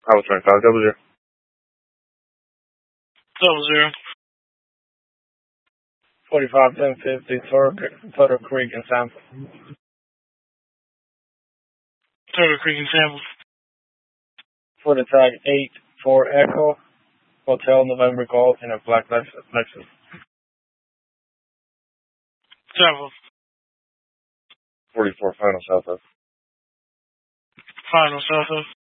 I was 25, double zero. 00. 45 1050 Turtle Creek and Sample. Turtle Creek and Sample. For the tag 84 Echo, Hotel November Golf in a black Lexus. Sample. 44 final Southwest. Final Southwest.